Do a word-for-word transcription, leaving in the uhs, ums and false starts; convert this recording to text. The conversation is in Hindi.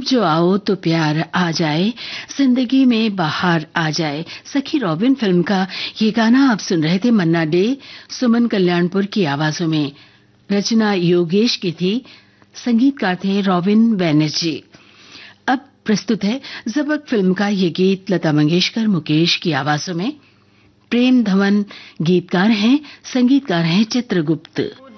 जो आओ तो प्यार आ जाए, जिंदगी में बाहर आ जाए। सखी रॉबिन फिल्म का ये गाना आप सुन रहे थे मन्ना डे, सुमन कल्याणपुर की आवाजों में। रचना योगेश की थी, संगीतकार थे रॉबिन बैनर्जी। अब प्रस्तुत है जबक फिल्म का ये गीत लता मंगेशकर मुकेश की आवाजों में। प्रेम धवन गीतकार हैं, संगीतकार हैं चित्रगुप्त।